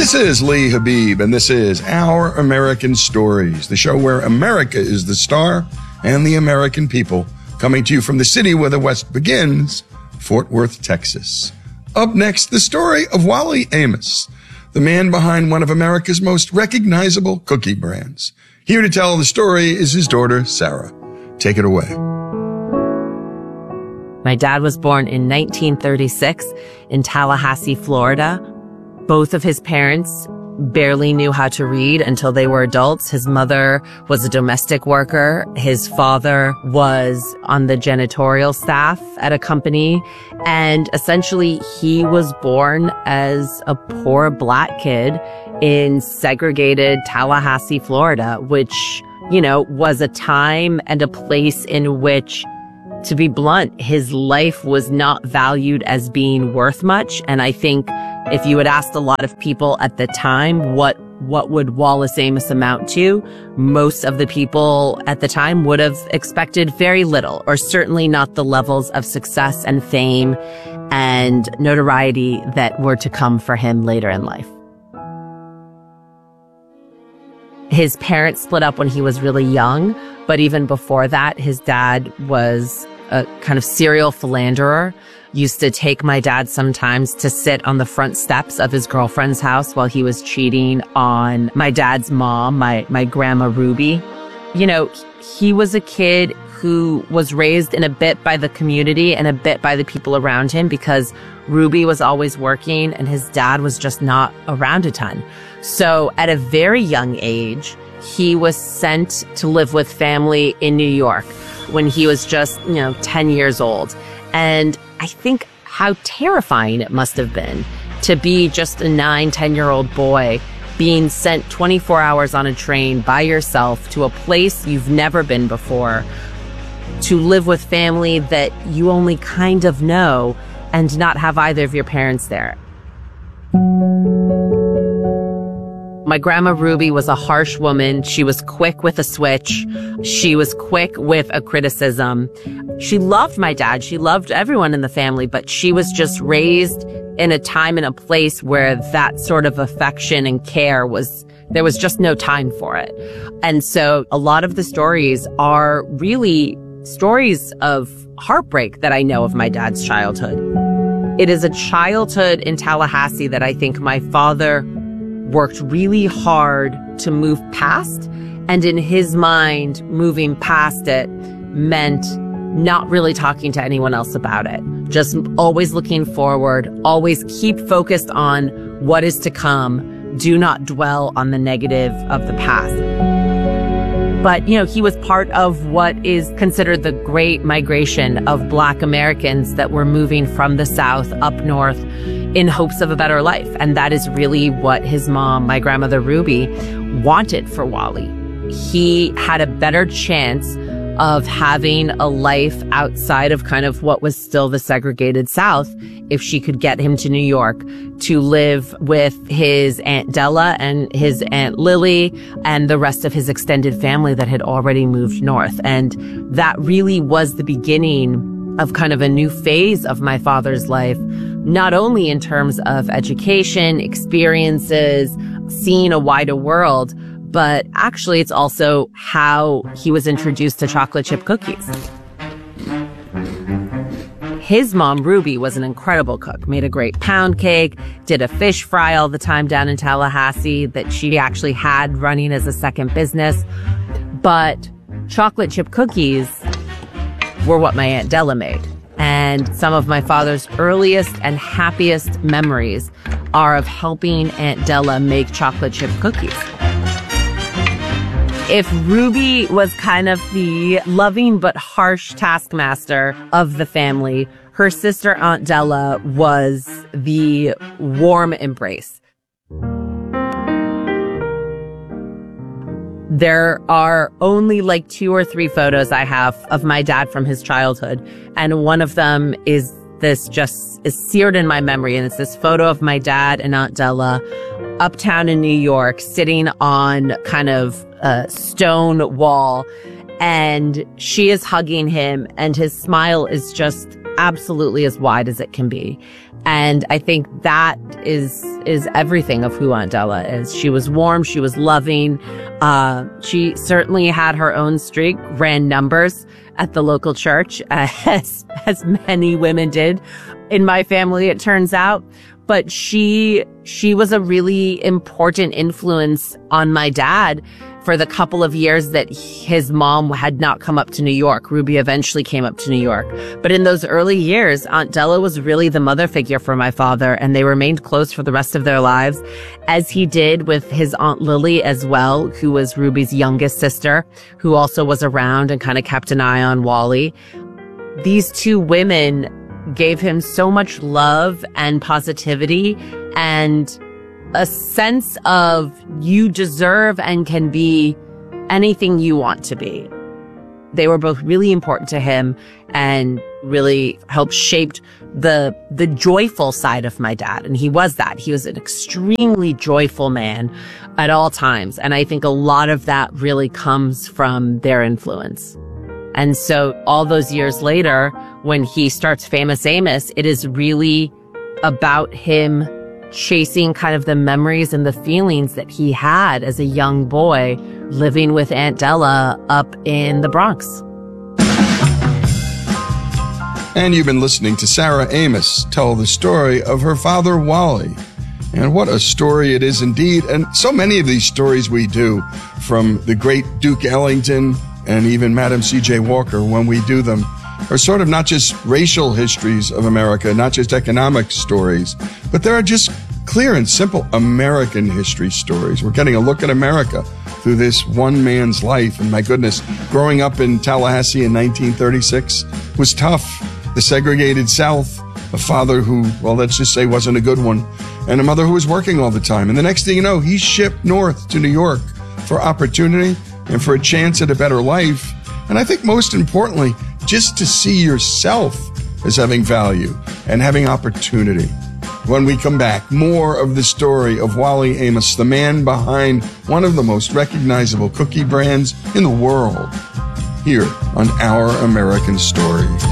This is Lee Habib, and this is Our American Stories, the show where America is the star and the American people, coming to you from the city where the West begins, Fort Worth, Texas. Up next, the story of Wally Amos, the man behind one of America's most recognizable cookie brands. Here to tell the story is his daughter, Sarah. Take it away. My dad was born in 1936 in Tallahassee, Florida. Both of his parents barely knew how to read until they were adults. His mother was a domestic worker. His father was on the janitorial staff at a company. And essentially, he was born as a poor black kid in segregated Tallahassee, Florida, which, was a time and a place in which, to be blunt, his life was not valued as being worth much. And I think if you had asked a lot of people at the time, what would Wallace Amos amount to, most of the people at the time would have expected very little, or certainly not the levels of success and fame and notoriety that were to come for him later in life. His parents split up when he was really young, but even before that, his dad was a kind of serial philanderer, used to take my dad sometimes to sit on the front steps of his girlfriend's house while he was cheating on my dad's mom, my grandma Ruby. He was a kid who was raised in a bit by the community and a bit by the people around him because Ruby was always working and his dad was just not around a ton. So at a very young age, he was sent to live with family in New York when he was just, 10 years old. And I think how terrifying it must have been to be just a 9-10-year-old boy being sent 24 hours on a train by yourself to a place you've never been before, to live with family that you only kind of know and not have either of your parents there. My grandma Ruby was a harsh woman. She was quick with a switch. She was quick with a criticism. She loved my dad. She loved everyone in the family, but she was just raised in a time and a place where that sort of affection and care there was just no time for it. And so a lot of the stories are really stories of heartbreak that I know of my dad's childhood. It is a childhood in Tallahassee that I think my father worked really hard to move past. And in his mind, moving past it meant not really talking to anyone else about it. Just always looking forward, always keep focused on what is to come. Do not dwell on the negative of the past. But, he was part of what is considered the Great Migration of Black Americans that were moving from the South up north in hopes of a better life. And that is really what his mom, my grandmother Ruby, wanted for Wally. He had a better chance of having a life outside of kind of what was still the segregated South if she could get him to New York to live with his Aunt Della and his Aunt Lily and the rest of his extended family that had already moved north. And that really was the beginning of kind of a new phase of my father's life, not only in terms of education, experiences, seeing a wider world, but actually it's also how he was introduced to chocolate chip cookies. His mom, Ruby, was an incredible cook, made a great pound cake, did a fish fry all the time down in Tallahassee that she actually had running as a second business. But chocolate chip cookies were what my Aunt Della made. And some of my father's earliest and happiest memories are of helping Aunt Della make chocolate chip cookies. If Ruby was kind of the loving but harsh taskmaster of the family, her sister Aunt Della was the warm embrace. There are only like 2 or 3 photos I have of my dad from his childhood, and one of them is just seared in my memory, and it's this photo of my dad and Aunt Della uptown in New York, sitting on kind of a stone wall, and she is hugging him, and his smile is just absolutely as wide as it can be. And I think that is everything of who Aunt Della is. She was warm. She was loving. She certainly had her own streak, ran numbers at the local church, as many women did in my family, it turns out. But she was a really important influence on my dad for the couple of years that his mom had not come up to New York. Ruby eventually came up to New York. But in those early years, Aunt Della was really the mother figure for my father, and they remained close for the rest of their lives, as he did with his Aunt Lily as well, who was Ruby's youngest sister, who also was around and kind of kept an eye on Wally. These two women gave him so much love and positivity and a sense of you deserve and can be anything you want to be. They were both really important to him and really helped shape the joyful side of my dad. And he was that. He was an extremely joyful man at all times. And I think a lot of that really comes from their influence. And so all those years later, when he starts Famous Amos, it is really about him chasing kind of the memories and the feelings that he had as a young boy living with Aunt Della up in the Bronx. And you've been listening to Sarah Amos tell the story of her father, Wally. And what a story it is indeed. And so many of these stories we do, from the great Duke Ellington and even Madam C.J. Walker, when we do them, are sort of not just racial histories of America, not just economic stories, but there are just clear and simple American history stories. We're getting a look at America through this one man's life. And my goodness, growing up in Tallahassee in 1936 was tough. The segregated South, a father who, well, let's just say wasn't a good one, and a mother who was working all the time. And the next thing you know, he's shipped north to New York for opportunity and for a chance at a better life. And I think most importantly, just to see yourself as having value and having opportunity. When we come back, more of the story of Wally Amos, the man behind one of the most recognizable cookie brands in the world, here on Our American Stories.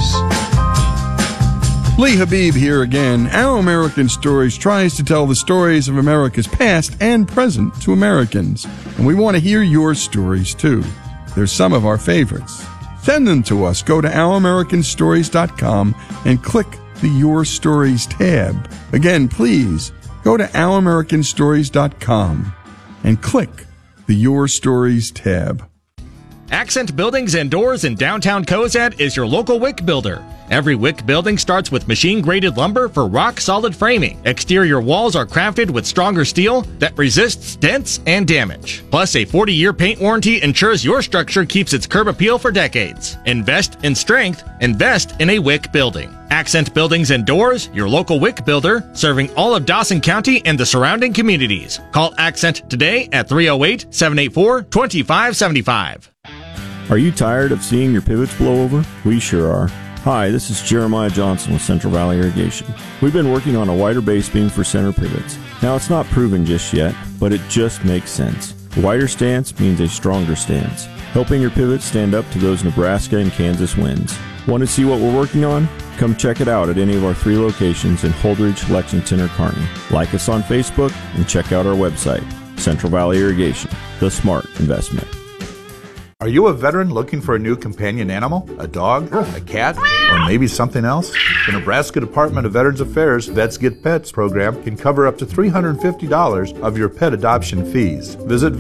Lee Habib here again. Our American Stories tries to tell the stories of America's past and present to Americans. And we want to hear your stories too. They're some of our favorites. Send them to us. Go to ouramericanstories.com and click the Your Stories tab. Again, please go to ouramericanstories.com and click the Your Stories tab. Accent Buildings and Doors in downtown Cozad is your local WIC builder. Every WIC building starts with machine-graded lumber for rock-solid framing. Exterior walls are crafted with stronger steel that resists dents and damage. Plus, a 40-year paint warranty ensures your structure keeps its curb appeal for decades. Invest in strength. Invest in a WIC building. Accent Buildings and Doors, your local WIC builder, serving all of Dawson County and the surrounding communities. Call Accent today at 308-784-2575. Are you tired of seeing your pivots blow over? We sure are. Hi, this is Jeremiah Johnson with Central Valley Irrigation. We've been working on a wider base beam for center pivots. Now, it's not proven just yet, but it just makes sense. A wider stance means a stronger stance, helping your pivots stand up to those Nebraska and Kansas winds. Want to see what we're working on? Come check it out at any of our 3 locations in Holdridge, Lexington, or Kearney. Like us on Facebook and check out our website, Central Valley Irrigation, the smart investment. Are you a veteran looking for a new companion animal? A dog? A cat? Or maybe something else? The Nebraska Department of Veterans Affairs Vets Get Pets program can cover up to $350 of your pet adoption fees. Visit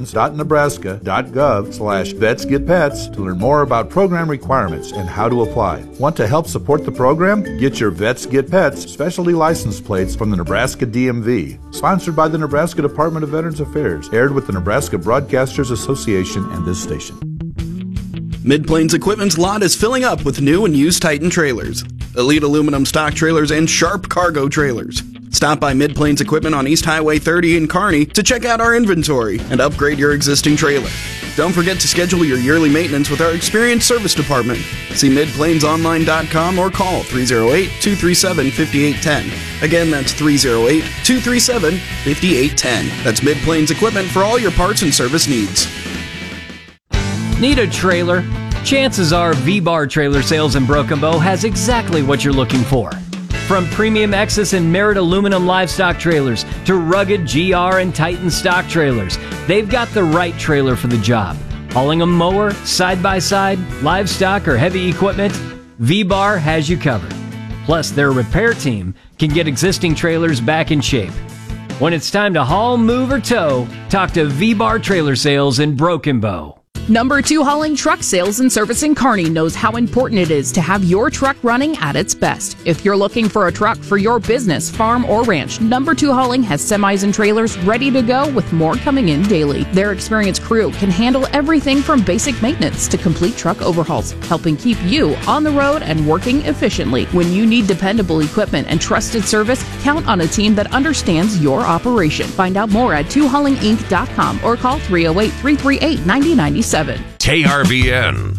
veterans.nebraska.gov/vetsgetpets to learn more about program requirements and how to apply. Want to help support the program? Get your Vets Get Pets specialty license plates from the Nebraska DMV. Sponsored by the Nebraska Department of Veterans Affairs. Aired with the Nebraska Broadcasters Association and this station. Mid-Plains Equipment's lot is filling up with new and used Titan trailers, Elite aluminum stock trailers, and Sharp cargo trailers. Stop by Mid-Plains Equipment on East Highway 30 in Kearney to check out our inventory and upgrade your existing trailer. Don't forget to schedule your yearly maintenance with our experienced service department. See midplainsonline.com or call 308-237-5810. Again, that's 308-237-5810. That's Mid-Plains Equipment for all your parts and service needs. Need a trailer? Chances are V-Bar Trailer Sales in Broken Bow has exactly what you're looking for. From premium Exus and Merit aluminum livestock trailers to rugged GR and Titan stock trailers, they've got the right trailer for the job. Hauling a mower, side-by-side, livestock, or heavy equipment, V-Bar has you covered. Plus, their repair team can get existing trailers back in shape. When it's time to haul, move, or tow, talk to V-Bar Trailer Sales in Broken Bow. Number 2 Hauling Truck Sales and Service in Kearney knows how important it is to have your truck running at its best. If you're looking for a truck for your business, farm, or ranch, Number 2 Hauling has semis and trailers ready to go with more coming in daily. Their experienced crew can handle everything from basic maintenance to complete truck overhauls, helping keep you on the road and working efficiently. When you need dependable equipment and trusted service, count on a team that understands your operation. Find out more at 2haulinginc.com or call 308-338-9097. KRVN.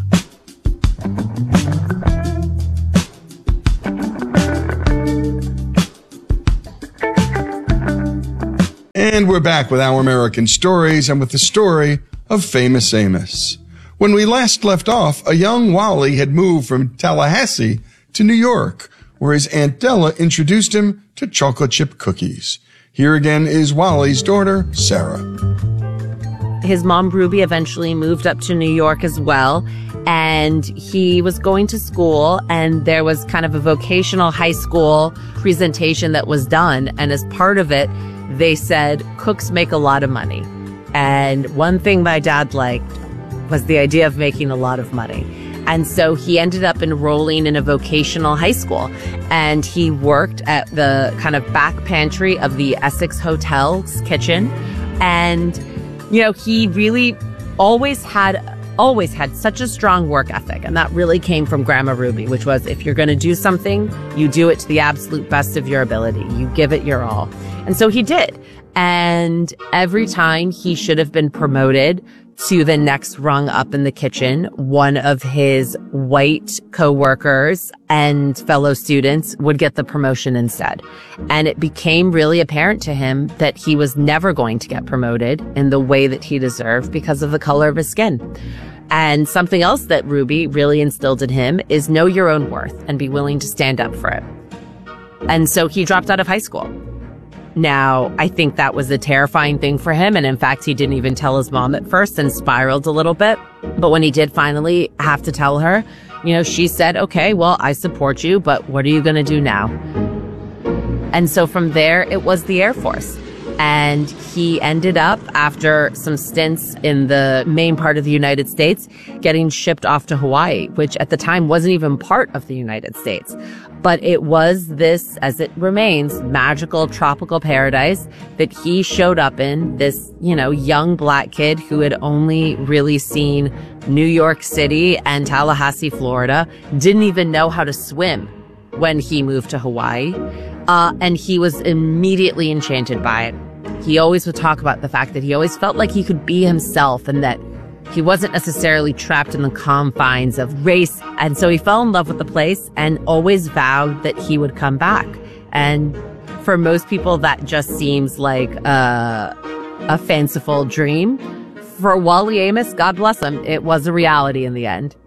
And we're back with Our American Stories and with the story of Famous Amos. When we last left off, a young Wally had moved from Tallahassee to New York, where his Aunt Della introduced him to chocolate chip cookies. Here again is Wally's daughter, Sarah. His mom, Ruby, eventually moved up to New York as well, and he was going to school, and there was kind of a vocational high school presentation that was done, and as part of it, they said, cooks make a lot of money. And one thing my dad liked was the idea of making a lot of money. And so he ended up enrolling in a vocational high school, and he worked at the kind of back pantry of the Essex Hotel's kitchen, and you know, he really always had such a strong work ethic. And that really came from Grandma Ruby, which was, if you're going to do something, you do it to the absolute best of your ability. You give it your all. And so he did. And every time he should have been promoted to the next rung up in the kitchen, one of his white co-workers and fellow students would get the promotion instead. And it became really apparent to him that he was never going to get promoted in the way that he deserved because of the color of his skin. And something else that Ruby really instilled in him is know your own worth and be willing to stand up for it. And so he dropped out of high school. Now, I think that was a terrifying thing for him. And in fact, he didn't even tell his mom at first and spiraled a little bit. But when he did finally have to tell her, you know, she said, okay, well, I support you, but what are you going to do now? And so from there, it was the Air Force. And he ended up, after some stints in the main part of the United States, getting shipped off to Hawaii, which at the time wasn't even part of the United States. But it was this, as it remains, magical tropical paradise that he showed up in, this, you know, young black kid who had only really seen New York City and Tallahassee, Florida, didn't even know how to swim when he moved to Hawaii. And he was immediately enchanted by it. He always would talk about the fact that he always felt like he could be himself and that he wasn't necessarily trapped in the confines of race. And so he fell in love with the place and always vowed that he would come back. And for most people, that just seems like a fanciful dream. For Wally Amos, God bless him, it was a reality in the end.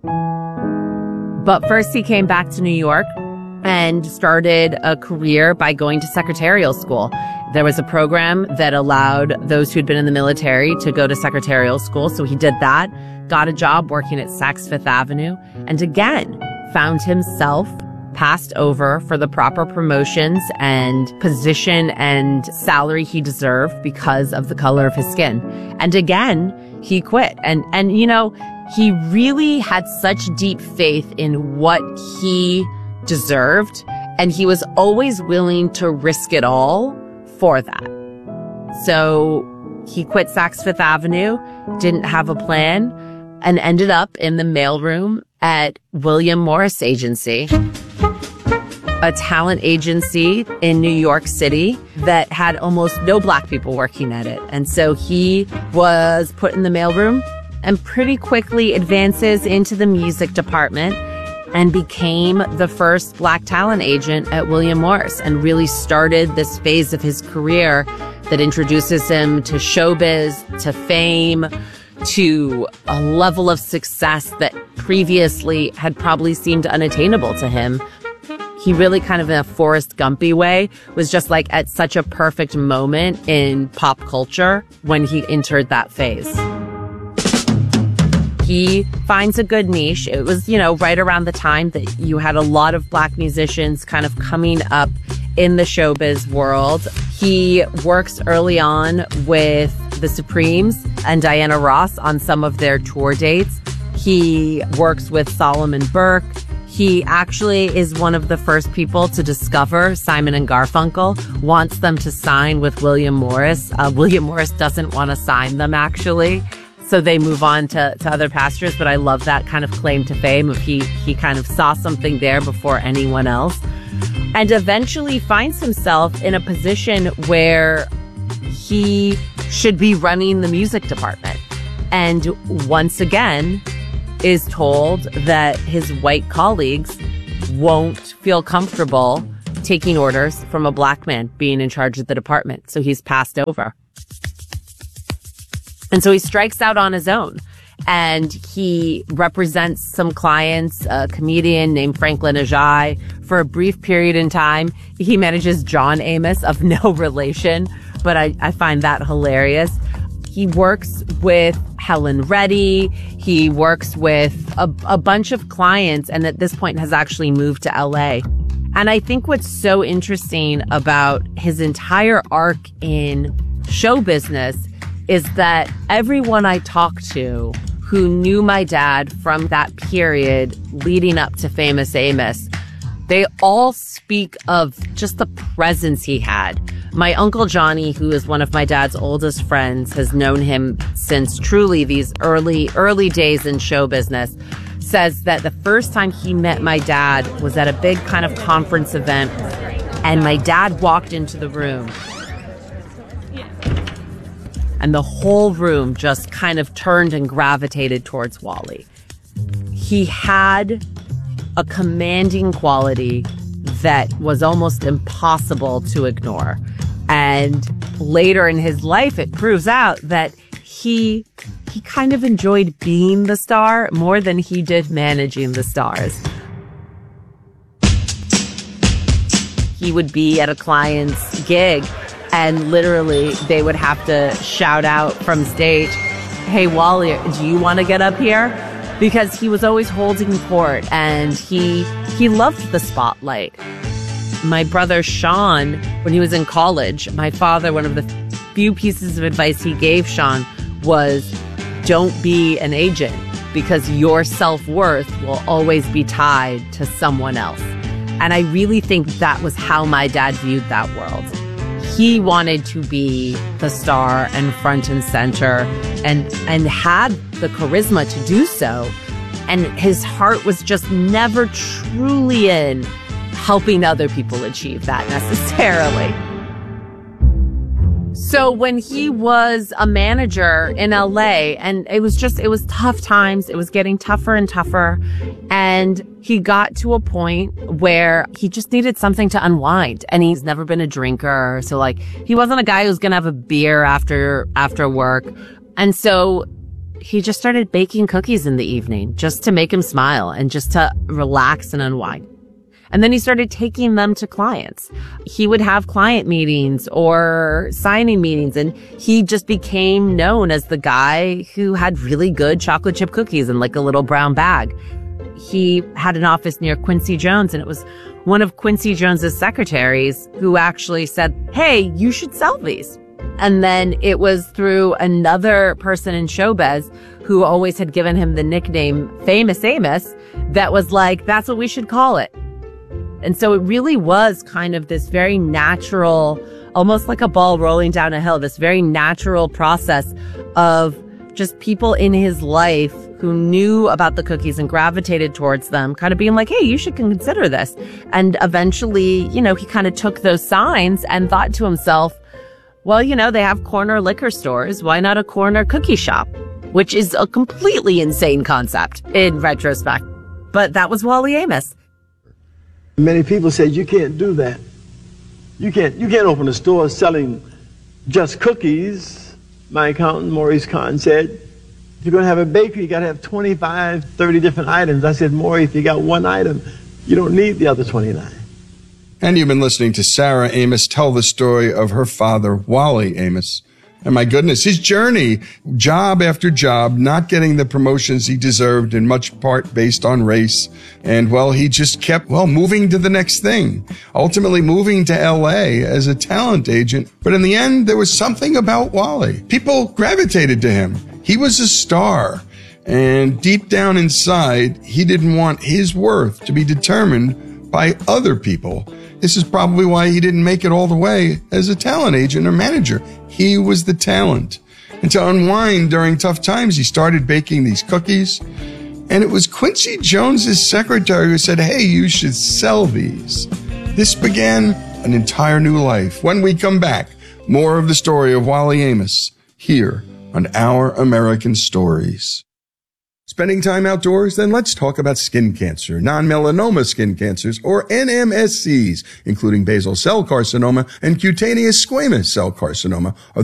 But first he came back to New York and started a career by going to secretarial school. There was a program that allowed those who'd been in the military to go to secretarial school. So he did that, got a job working at Saks Fifth Avenue, and again found himself passed over for the proper promotions and position and salary he deserved because of the color of his skin. And again, he quit. And you know, he really had such deep faith in what he deserved, and he was always willing to risk it all for that. So he quit Saks Fifth Avenue, didn't have a plan, and ended up in the mailroom at William Morris Agency, a talent agency in New York City that had almost no black people working at it. And so he was put in the mailroom and pretty quickly advances into the music department and became the first black talent agent at William Morris and really started this phase of his career that introduces him to showbiz, to fame, to a level of success that previously had probably seemed unattainable to him. He really kind of in a Forrest Gumpy way was just like at such a perfect moment in pop culture when he entered that phase. He finds a good niche. It was, right around the time that you had a lot of Black musicians kind of coming up in the showbiz world. He works early on with the Supremes and Diana Ross on some of their tour dates. He works with Solomon Burke. He actually is one of the first people to discover Simon and Garfunkel, wants them to sign with William Morris. William Morris doesn't want to sign them, actually. So they move on to other pastures, but I love that kind of claim to fame of he kind of saw something there before anyone else, and eventually finds himself in a position where he should be running the music department. And once again is told that his white colleagues won't feel comfortable taking orders from a Black man being in charge of the department. So he's passed over. And so he strikes out on his own, and he represents some clients, a comedian named Franklin Ajay. For a brief period in time, he manages John Amos, of no relation, but I find that hilarious. He works with Helen Reddy. He works with a bunch of clients, and at this point has actually moved to LA. And I think what's so interesting about his entire arc in show business is that everyone I talked to who knew my dad from that period leading up to Famous Amos, they all speak of just the presence he had. My Uncle Johnny, who is one of my dad's oldest friends, has known him since truly these early days in show business, says that the first time he met my dad was at a big kind of conference event, and my dad walked into the room. And the whole room just kind of turned and gravitated towards Wally. He had a commanding quality that was almost impossible to ignore. And later in his life, it proves out that he kind of enjoyed being the star more than he did managing the stars. He would be at a client's gig, and literally, they would have to shout out from stage, "Hey, Wally, do you want to get up here?" Because he was always holding court, and he loved the spotlight. My brother Sean, when he was in college, my father, one of the few pieces of advice he gave Sean was, don't be an agent, because your self-worth will always be tied to someone else. And I really think that was how my dad viewed that world. He wanted to be the star and front and center, and had the charisma to do so. And his heart was just never truly in helping other people achieve that necessarily. So when he was a manager in LA, and it was tough times, it was getting tougher and tougher. And he got to a point where he just needed something to unwind. And he's never been a drinker. So he wasn't a guy who's going to have a beer after work. And so he just started baking cookies in the evening just to make him smile and just to relax and unwind. And then he started taking them to clients. He would have client meetings or signing meetings, and he just became known as the guy who had really good chocolate chip cookies in a little brown bag. He had an office near Quincy Jones, and it was one of Quincy Jones's secretaries who actually said, "Hey, you should sell these." And then it was through another person in showbiz who always had given him the nickname Famous Amos that was that's what we should call it. And so it really was kind of this very natural, almost like a ball rolling down a hill, this very natural process of just people in his life who knew about the cookies and gravitated towards them, kind of being like, "Hey, you should consider this." And eventually, he kind of took those signs and thought to himself, well, they have corner liquor stores. Why not a corner cookie shop? Which is a completely insane concept in retrospect. But that was Wally Amos. Many people said, you can't do that. You can't open a store selling just cookies. My accountant, Maurice Kahn, said, if you're going to have a bakery, you got to have 25, 30 different items. I said, Maurice, if you got one item, you don't need the other 29. And you've been listening to Sarah Amos tell the story of her father, Wally Amos. And my goodness, his journey, job after job, not getting the promotions he deserved, in much part based on race. And, well, he just kept, moving to the next thing, ultimately moving to L.A. as a talent agent. But in the end, there was something about Wally. People gravitated to him. He was a star. And deep down inside, he didn't want his worth to be determined by other people. This is probably why he didn't make it all the way as a talent agent or manager. He was the talent. And to unwind during tough times, he started baking these cookies. And it was Quincy Jones's secretary who said, hey, you should sell these. This began an entire new life. When we come back, more of the story of Wally Amos here on Our American Stories. Spending time outdoors? Then let's talk about skin cancer, non-melanoma skin cancers, or NMSCs, including basal cell carcinoma and cutaneous squamous cell carcinoma, are